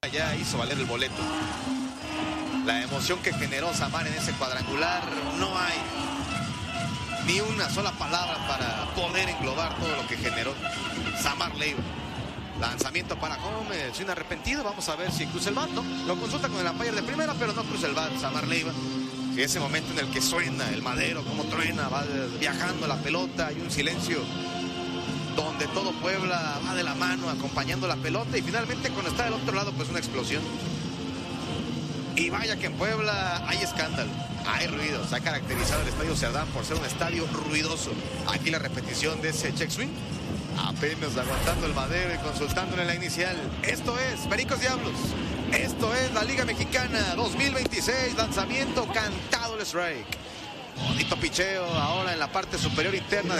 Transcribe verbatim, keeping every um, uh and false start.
Ya hizo valer el boleto. La emoción que generó Samar en ese cuadrangular, no hay ni una sola palabra para poder englobar todo lo que generó Samar Leiva. Lanzamiento para home, sin arrepentido. Vamos a ver si cruza el bat, ¿no? Lo consulta con el umpire de primera, pero no cruza el bat Samar Leiva. Y ese momento en el que suena el madero, como truena, va viajando la pelota, hay un silencio donde todo Puebla va de la mano acompañando la pelota, y finalmente cuando está del otro lado, pues una explosión. Y vaya que en Puebla hay escándalo, hay ruido. Se ha caracterizado el Estadio Cerdán por ser un estadio ruidoso. Aquí la repetición de ese check swing, apenas aguantando el madero y consultándole la inicial. Esto es Pericos Diablos, esto es la Liga Mexicana dos mil veintiséis. Lanzamiento cantado el strike. Bonito picheo ahora en la parte superior interna de